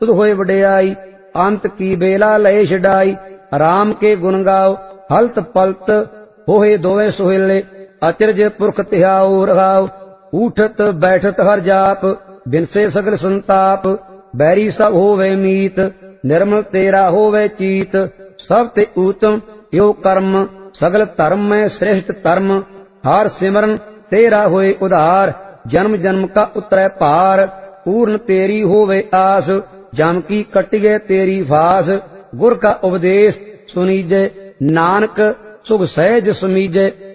तुद होए वडियाई, अंत की बेला लय छडाई। राम के गुण गाओ हलत पलत, होए दोवे सुहेले। अचरज पुरख तिहाओ रहाओ, उठत बैठत हर जाप। बिनसे सगल संताप, बैरी सब होवे मीत। निर्मल तेरा होवे चीत, सब ते ऊतम यो कर्म। सगल धर्म में श्रेष्ठ धर्म, हर सिमरन तेरा होए उधार। जन्म जन्म का उतरै भार, पूर्ण तेरी होवे आस। जम की कटिगे तेरी फास, गुर का उपदेश सुनीजे। नानक सुख सहज समीजे।